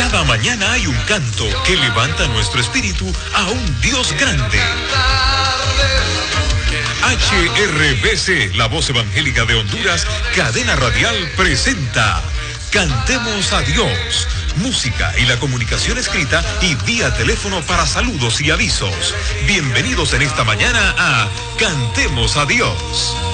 Cada mañana hay un canto que levanta nuestro espíritu a un Dios grande. HRBC, la voz evangélica de Honduras, cadena radial, presenta Cantemos a Dios. Música y la comunicación escrita y vía teléfono para saludos y avisos. Bienvenidos en esta mañana a Cantemos a Dios.